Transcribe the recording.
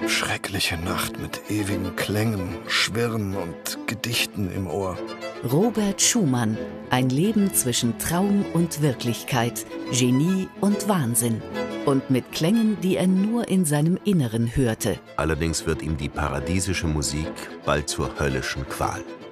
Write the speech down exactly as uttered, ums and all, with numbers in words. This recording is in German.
Schreckliche Nacht mit ewigen Klängen, Schwirren und Gedichten im Ohr. Robert Schumann. Ein Leben zwischen Traum und Wirklichkeit, Genie und Wahnsinn. Und mit Klängen, die er nur in seinem Inneren hörte. Allerdings wird ihm die paradiesische Musik bald zur höllischen Qual.